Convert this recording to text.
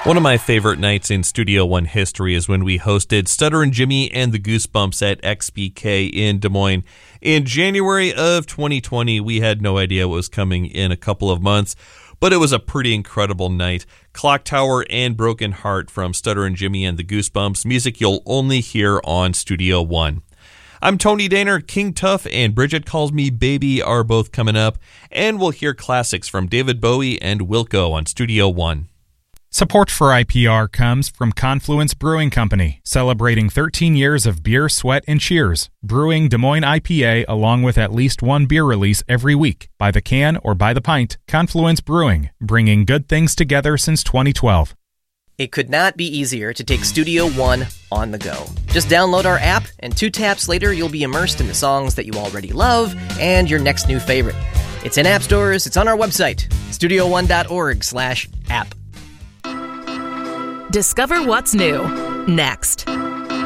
One of my favorite nights in Studio One history is when we hosted Stutterin' Jimmy and the Goosebumps at XBK in Des Moines. In January of 2020, we had no idea what was coming in a couple of months, but it was a pretty incredible night. Clock Tower and Broken Heart from Stutterin' Jimmy and the Goosebumps, music you'll only hear on Studio One. I'm Tony Daner. King Tuff and Bridget Calls Me Baby are both coming up, and we'll hear classics from David Bowie and Wilco on Studio One. Support for IPR comes from Confluence Brewing Company, celebrating 13 years of beer, sweat, and cheers. Brewing Des Moines IPA along with at least one beer release every week. By the can or by the pint, Confluence Brewing, bringing good things together since 2012. It could not be easier to take Studio One on the go. Just download our app, and 2 taps later, you'll be immersed in the songs that you already love and your next new favorite. It's in app stores, it's on our website, studioone.org/app. Discover what's new next.